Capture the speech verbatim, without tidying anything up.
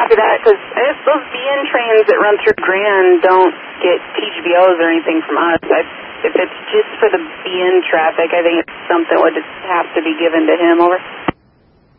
copy that, because I guess those B N trains that run through Grand don't get T G B Os or anything from us. I, if it's just for the B N traffic, I think it's something that would have to be given to him. Over.